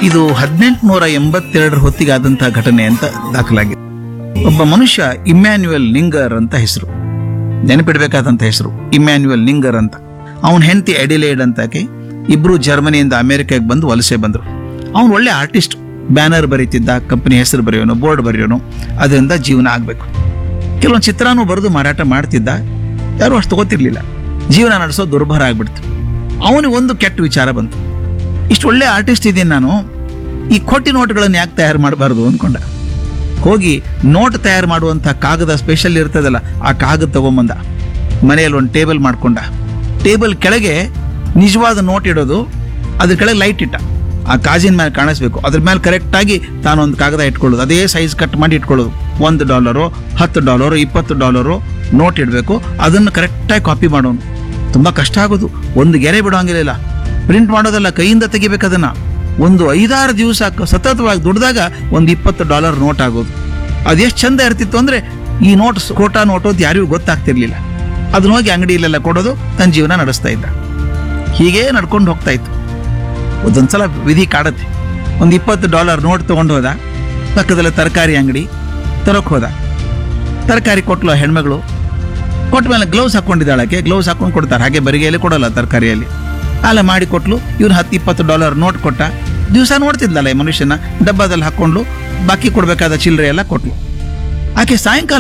ಇದು 1882 ಹೊತ್ತಿಗೆ ಆದಂತಹ ಘಟನೆ ಅಂತ ದಾಖಲಾಗಿದೆ. ಒಬ್ಬ ಮನುಷ್ಯ ಇಮ್ಯಾನ್ಯುಯಲ್ ನಿಂಗರ್ ಅಂತ ಹೆಸರು, ನೆನಪಿಡ್ಬೇಕಾದಂತ ಹೆಸರು ಇಮ್ಯಾನ್ಯುಯಲ್ ನಿಂಗರ್ ಅಂತ. ಅವನ ಹೆಂಡತಿ ಎಡಿಲೇಡ್ ಅಂತಾಕೆ, ಇಬ್ರು ಜರ್ಮನಿಯಿಂದ ಅಮೆರಿಕಾಗೆ ಬಂದು ವಲಸೆ ಬಂದರು. ಅವನು ಒಳ್ಳೆ ಆರ್ಟಿಸ್ಟ್, ಬ್ಯಾನರ್ ಬರೀತಿದ್ದ, ಕಂಪನಿ ಹೆಸರು ಬರೆಯೋನು, ಬೋರ್ಡ್ ಬರೆಯೋನು, ಅದರಿಂದ ಜೀವನ ಆಗಬೇಕು. ಕೆಲವೊಂದು ಚಿತ್ರನೂ ಬರೆದು ಮಾರಾಟ ಮಾಡ್ತಿದ್ದ, ಯಾರು ಅಷ್ಟು ತಗೋತಿರ್ಲಿಲ್ಲ. ಜೀವನ ನಡೆಸೋ ದುರ್ಭರ ಆಗ್ಬಿಡ್ತು. ಅವನಿಗೆ ಒಂದು ಕೆಟ್ಟ ವಿಚಾರ ಬಂತು, ಇಷ್ಟು ಒಳ್ಳೆ ಆರ್ಟಿಸ್ಟ್ ಇದ್ದೀನಿ ನಾನು, ಈ ಕೊಟ್ಟಿ ನೋಟ್ಗಳನ್ನು ಯಾಕೆ ತಯಾರು ಮಾಡಬಾರ್ದು ಅಂದ್ಕೊಂಡ. ಹೋಗಿ ನೋಟ್ ತಯಾರು ಮಾಡುವಂಥ ಕಾಗದ ಸ್ಪೆಷಲ್ ಇರ್ತದಲ್ಲ, ಆ ಕಾಗದ ತಗೊಂಬಂದ. ಮನೆಯಲ್ಲಿ ಒಂದು ಟೇಬಲ್ ಮಾಡ್ಕೊಂಡ. ಟೇಬಲ್ ಕೆಳಗೆ ನಿಜವಾದ ನೋಟ್ ಇಡೋದು, ಅದ್ರ ಕೆಳಗೆ ಲೈಟ್ ಇಟ್ಟ, ಆ ಕಾಜಿನ ಮೇಲೆ ಕಾಣಿಸ್ಬೇಕು. ಅದ್ರ ಮೇಲೆ ಕರೆಕ್ಟಾಗಿ ತಾನೊಂದು ಕಾಗದ ಇಟ್ಕೊಳ್ಳೋದು, ಅದೇ ಸೈಜ್ ಕಟ್ ಮಾಡಿ ಇಟ್ಕೊಳ್ಳೋದು. $1, $10, $20 ನೋಟ್ ಇಡಬೇಕು. ಅದನ್ನು ಕರೆಕ್ಟಾಗಿ ಕಾಪಿ ಮಾಡೋನು. ತುಂಬ ಕಷ್ಟ ಆಗೋದು, ಒಂದು ಗೆರೆ ಬಿಡೋಂಗಿಲ್ಲ. ಪ್ರಿಂಟ್ ಮಾಡೋದಲ್ಲ, ಕೈಯಿಂದ ತೆಗಿಬೇಕು ಅದನ್ನು. ಒಂದು 5-6 ದಿವಸ ಸತತವಾಗಿ ದುಡ್ದಾಗ ಒಂದು $20 ನೋಟ್ ಆಗೋದು. ಅದೆಷ್ಟು ಚಂದ ಇರ್ತಿತ್ತು ಅಂದರೆ, ಈ ನೋಟ್ಸ್ ಕೋಟಾ ನೋಟು ಅಂತ ಯಾರಿಗೂ ಗೊತ್ತಾಗ್ತಿರ್ಲಿಲ್ಲ. ಅದನ್ನ ಹೋಗಿ ಅಂಗಡಿಯಲ್ಲೆಲ್ಲ ಕೊಡೋದು, ತನ್ನ ಜೀವನ ನಡೆಸ್ತಾ ಇದ್ದ. ಹೀಗೇ ನಡ್ಕೊಂಡು ಹೋಗ್ತಾ ಇತ್ತು. ಒಂದೊಂದ್ಸಲ ವಿಧಿ ಕಾಡತ್ತೆ. ಒಂದು $20 ನೋಟ್ ತೊಗೊಂಡು ಹೋದ. ಪಕ್ಕದಲ್ಲ ತರಕಾರಿ ಅಂಗಡಿ ತರೋಕೆ ಹೋದ. ತರಕಾರಿ ಕೊಟ್ಲು ಆ ಹೆಣ್ಮಗಳು. ಕೊಟ್ಟ ಮೇಲೆ ಗ್ಲೌಸ್ ಹಾಕೊಂಡಿದ್ದಾಳಕ್ಕೆ. ಗ್ಲೌಸ್ ಹಾಕೊಂಡು ಕೊಡ್ತಾರೆ, ಹಾಗೆ ಬರಿಗೆಯಲ್ಲಿ ಕೊಡೋಲ್ಲ ತರಕಾರಿಯಲ್ಲಿ. ಅಲ್ಲ ಮಾಡಿ ಕೊಟ್ಲು. ಇವನು $10-20 ನೋಟ್ ಕೊಟ್ಟ. ದಿವಸ ನೋಡ್ತಿದ್ಲಲ್ಲ ಈ ಮನುಷ್ಯನ, ಡಬ್ಬದಲ್ಲಿ ಹಾಕೊಂಡು ಬಾಕಿ ಕೊಡಬೇಕಾದ ಚಿಲ್ಲರೆ ಎಲ್ಲ ಕೊಟ್ಲು. ಆಕೆ ಸಾಯಂಕಾಲ